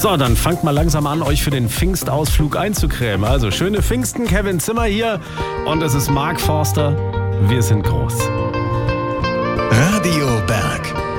So, dann fangt mal langsam an, euch für den Pfingstausflug einzucremen. Also schöne Pfingsten, Kevin Zimmer hier und es ist Mark Forster. Wir sind groß. Radio Berg.